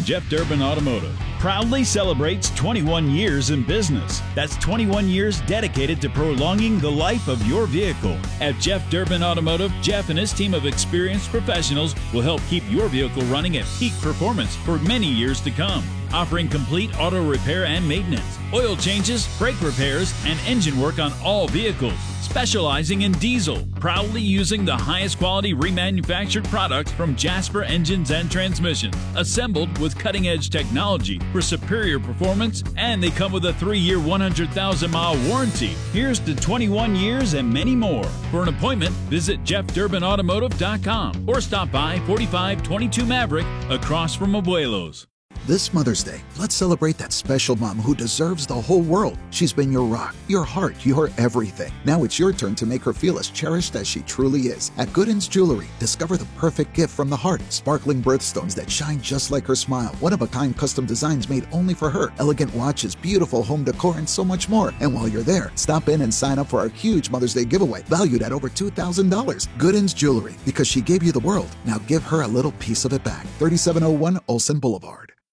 Jeff Durbin Automotive proudly celebrates 21 years in business. That's 21 years dedicated to prolonging the life of your vehicle. At Jeff Durbin Automotive, Jeff and his team of experienced professionals will help keep your vehicle running at peak performance for many years to come. Offering complete auto repair and maintenance, oil changes, brake repairs, and engine work on all vehicles. Specializing in diesel, proudly using the highest quality remanufactured products from Jasper Engines and Transmissions, assembled with cutting-edge technology for superior performance, and they come with a 3-year, 100,000-mile warranty. Here's to 21 years and many more. For an appointment, visit jeffdurbinautomotive.com or stop by 4522 Maverick across from Abuelos. This Mother's Day, let's celebrate that special mom who deserves the whole world. She's been your rock, your heart, your everything. Now it's your turn to make her feel as cherished as she truly is. At Goodin's Jewelry, discover the perfect gift from the heart. Sparkling birthstones that shine just like her smile. One-of-a-kind custom designs made only for her. Elegant watches, beautiful home decor, and so much more. And while you're there, stop in and sign up for our huge Mother's Day giveaway, valued at over $2,000. Goodin's Jewelry, because she gave you the world. Now give her a little piece of it back. 3701 Olsen Boulevard.